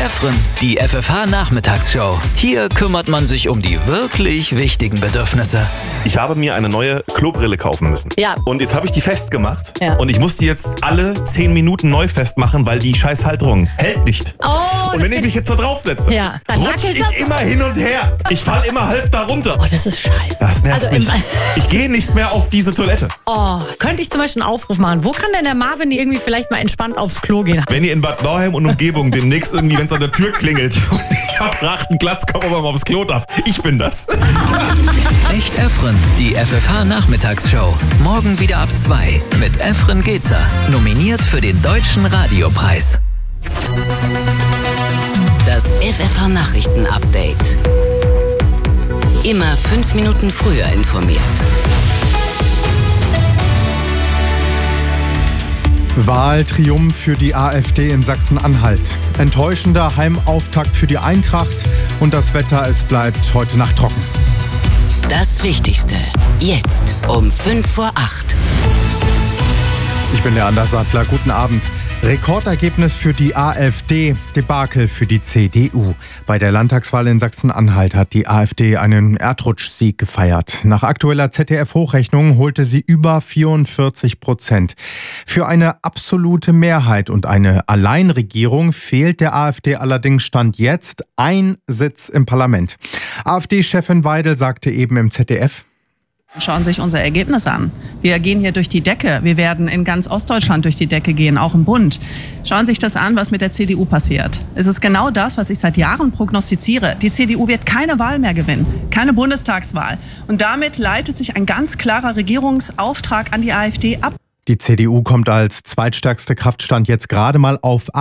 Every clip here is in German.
Efren, die FFH-Nachmittagsshow. Hier kümmert man sich um die wirklich wichtigen Bedürfnisse. Ich habe mir eine neue Klobrille kaufen müssen. Ja. Und jetzt habe ich die festgemacht. Ja. Und ich muss die jetzt alle 10 Minuten neu festmachen, weil die scheiß Halterung hält nicht. Oh, und wenn ich mich jetzt da draufsetze, Ja, dann rutsche wackelt das. ich immer hin und her. Ich falle immer halb da runter. Oh, das ist scheiße. Das nervt Also mich. Ich gehe nicht mehr auf diese Toilette. Oh, könnte ich zum Beispiel einen Aufruf machen. Wo kann denn der Marvin irgendwie vielleicht mal entspannt aufs Klo gehen? Wenn ihr in Bad Nauheim und Umgebung demnächst irgendwie, wenn es an der Tür klingelt und ich hab einen Glatzkopf, aber mal aufs Klo darf, ich bin das. Echt Efren, die FFH-Nachmittagsshow. Morgen wieder ab 2 mit Efren Gezer. Nominiert für den Deutschen Radiopreis. Das FFH-Nachrichten-Update. Immer 5 Minuten früher informiert. Wahltriumph für die AfD in Sachsen-Anhalt. Enttäuschender Heimauftakt für die Eintracht und das Wetter, es bleibt heute Nacht trocken. Das Wichtigste. Jetzt um 5:08 Uhr. Ich bin Leander Sattler, guten Abend. Rekordergebnis für die AfD, Debakel für die CDU. Bei der Landtagswahl in Sachsen-Anhalt hat die AfD einen Erdrutschsieg gefeiert. Nach aktueller ZDF-Hochrechnung holte sie über 44%. Für eine absolute Mehrheit und eine Alleinregierung fehlt der AfD allerdings Stand jetzt ein Sitz im Parlament. AfD-Chefin Weidel sagte eben im ZDF: Schauen Sie sich unser Ergebnis an. Wir gehen hier durch die Decke. Wir werden in ganz Ostdeutschland durch die Decke gehen, auch im Bund. Schauen Sie sich das an, was mit der CDU passiert. Es ist genau das, was ich seit Jahren prognostiziere. Die CDU wird keine Wahl mehr gewinnen, keine Bundestagswahl. Und damit leitet sich ein ganz klarer Regierungsauftrag an die AfD ab. Die CDU kommt als zweitstärkste Kraftstand jetzt gerade mal auf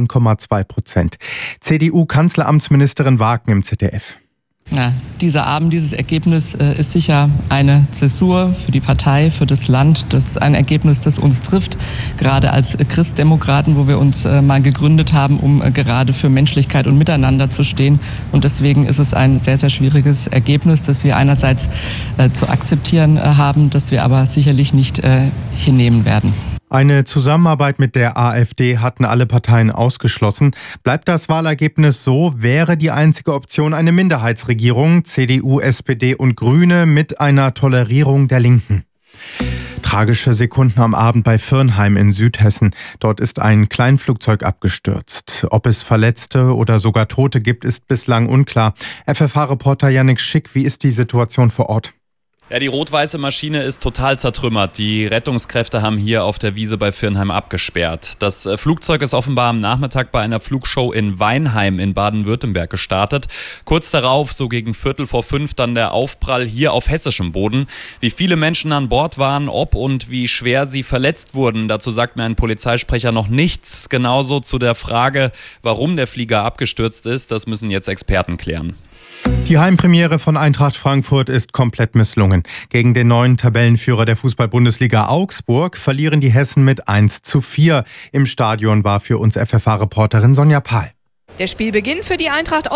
18,2%. CDU-Kanzleramtsministerin Wagner im ZDF. Ja, dieser Abend, dieses Ergebnis ist sicher eine Zäsur für die Partei, für das Land. Das ist ein Ergebnis, das uns trifft, gerade als Christdemokraten, wo wir uns mal gegründet haben, um gerade für Menschlichkeit und Miteinander zu stehen. Und deswegen ist es ein sehr, sehr schwieriges Ergebnis, das wir einerseits zu akzeptieren haben, das wir aber sicherlich nicht hinnehmen werden. Eine Zusammenarbeit mit der AfD hatten alle Parteien ausgeschlossen. Bleibt das Wahlergebnis so, wäre die einzige Option eine Minderheitsregierung, CDU, SPD und Grüne mit einer Tolerierung der Linken. Tragische Sekunden am Abend bei Virnheim in Südhessen. Dort ist ein Kleinflugzeug abgestürzt. Ob es Verletzte oder sogar Tote gibt, ist bislang unklar. FFH-Reporter Yannick Schick, wie ist die Situation vor Ort? Ja, die rot-weiße Maschine ist total zertrümmert. Die Rettungskräfte haben hier auf der Wiese bei Virnheim abgesperrt. Das Flugzeug ist offenbar am Nachmittag bei einer Flugshow in Weinheim in Baden-Württemberg gestartet. Kurz darauf, so gegen 4:45, dann der Aufprall hier auf hessischem Boden. Wie viele Menschen an Bord waren, ob und wie schwer sie verletzt wurden, dazu sagt mir ein Polizeisprecher noch nichts. Genauso zu der Frage, warum der Flieger abgestürzt ist, das müssen jetzt Experten klären. Die Heimpremiere von Eintracht Frankfurt ist komplett misslungen. Gegen den neuen Tabellenführer der Fußball-Bundesliga Augsburg verlieren die Hessen mit 1:4. Im Stadion war für uns FFH-Reporterin Sonja Pahl. Der Spielbeginn für die Eintracht